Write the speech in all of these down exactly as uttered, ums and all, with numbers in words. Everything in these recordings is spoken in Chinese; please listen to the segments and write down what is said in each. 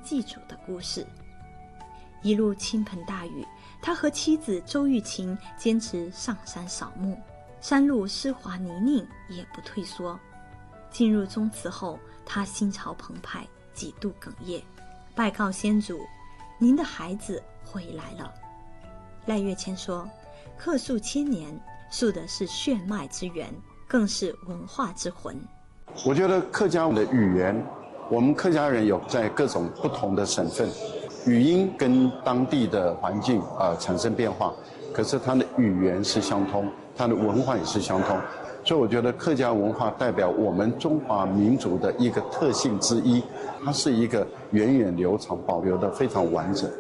祭祖的故事。一路倾盆大雨，他和妻子周玉琴坚持上山扫墓，山路湿滑泥泞也不退缩。进入宗祠后，他心潮澎湃，几度哽咽，拜告先祖：“您的孩子回来了。”赖月谦说：“客数千年，诉的是血脉之源，更是文化之魂。” 我觉得客家的语言，我们客家人有在各种不同的省份，语音跟当地的环境啊、呃、产生变化，可是它的语言是相通，它的文化也是相通，所以我觉得客家文化代表我们中华民族的一个特性之一，它是一个源远流长、保留的非常完整。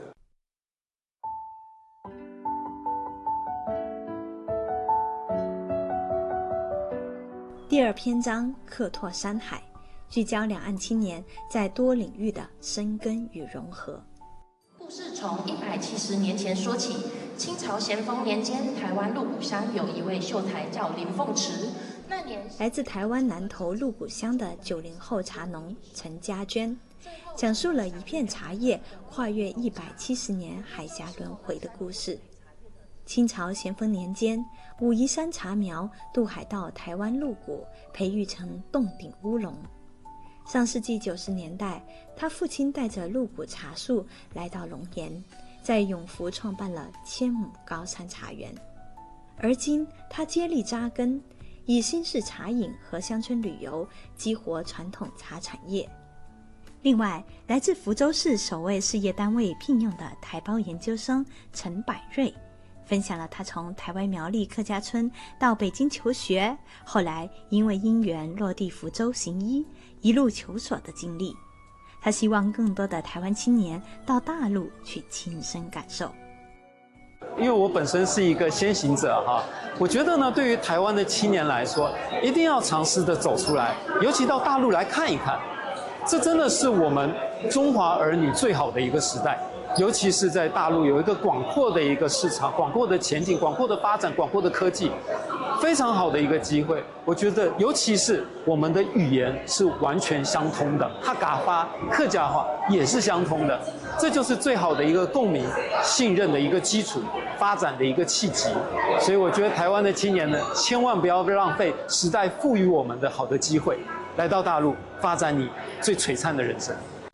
第二篇章客拓山海，聚焦两岸青年在多领域的生根与融合。 故事从一百七十年前说起，清朝咸丰年间，台湾鹿谷乡有一位秀才叫林凤池。那年， 来自台湾南投鹿谷乡的九零后茶农陈家娟，讲述了一片茶叶跨越一百七十年海峡轮回的故事。清朝咸丰年间，武夷山茶苗渡海到台湾鹿谷，培育成洞顶乌龙。上世纪九十年代，他父亲带着鹿谷茶树来到龙岩，在永福创办了千亩高山茶园。而今，他接力扎根，以新式茶饮和乡村旅游激活传统茶产业。另外，来自福州市首位事业单位聘用的台胞研究生陈百瑞，分享了他从台湾苗栗客家村到北京求学，后来因为因缘落地福州行医，一路求索的经历。他希望更多的台湾青年到大陆去亲身感受。 因为我本身是一个先行者哈，我觉得呢，对于台湾的青年来说，一定要尝试的走出来，尤其到大陆来看一看，这真的是我们中华儿女最好的一个时代。尤其是在大陆有一个广阔的一个市场、广阔的前景、广阔的发展、广阔的科技，非常好的一个机会。我觉得，尤其是我们的语言是完全相通的，客家话、客家话也是相通的，这就是最好的一个共鸣、信任的一个基础、发展的一个契机。所以，我觉得台湾的青年呢，千万不要浪费时代赋予我们的好的机会，来到大陆发展你最璀璨的人生。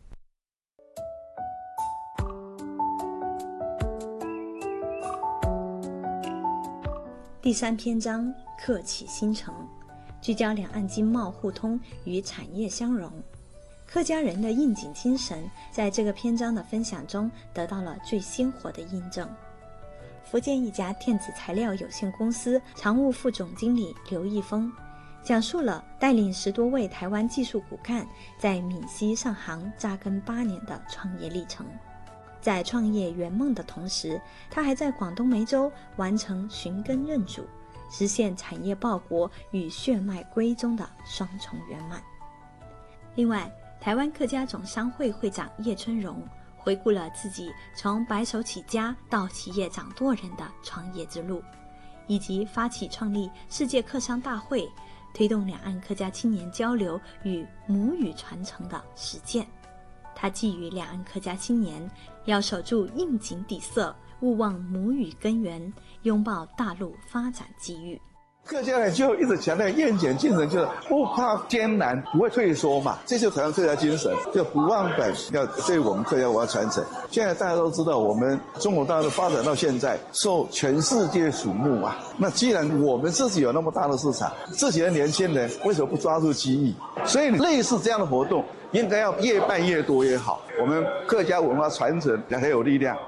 第三篇章客起新城，聚焦两岸经贸互通与产业相融。客家人的应景精神在这个篇章的分享中得到了最鲜活的印证。福建一家电子材料有限公司常务副总经理刘义峰讲述了带领十多位台湾技术骨干在闽西上杭扎根八年的创业历程。在创业圆梦的同时，他还在广东梅州完成寻根认祖，实现产业报国与血脉归宗的双重圆满。另外，台湾客家总商会会长叶春荣回顾了自己从白手起家到企业掌舵人的创业之路，以及发起创立世界客商大会，推动两岸客家青年交流与母语传承的实践。他寄予两岸客家青年要守住应景底色，勿忘母语根源，拥抱大陆发展机遇。 客家人就一直强调愿景精神，就是不怕艰难，不会退缩嘛，这就是台湾客家精神，就不忘本，要对我们客家文化传承。现在大家都知道，我们中国大陆发展到现在，受全世界瞩目啊。那既然我们自己有那么大的市场，自己的年轻人为什么不抓住机遇？所以类似这样的活动，应该要越办越多越好，我们客家文化传承才有力量。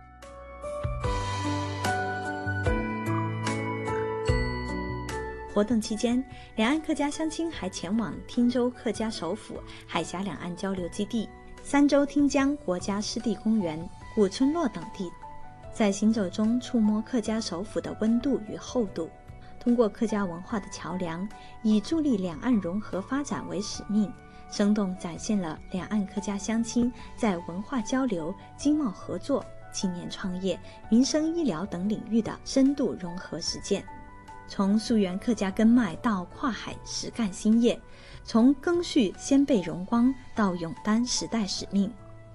活动期间，两岸客家乡亲还前往汀州客家首府、海峡两岸交流基地、三州汀江国家湿地公园、古村落等地，在行走中触摸客家首府的温度与厚度，通过客家文化的桥梁，以助力两岸融合发展为使命，生动展现了两岸客家乡亲在文化交流、经贸合作、青年创业、民生医疗等领域的深度融合实践。从溯源客家根脉到跨海实干兴业，从赓续先辈荣光到勇担时代使命，